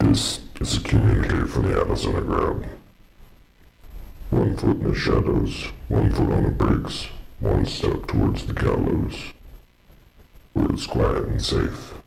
This is a communique from the Atlas Underground. 1 foot in the shadows, 1 foot on the bricks, 1 step towards the gallows, where it's quiet and safe.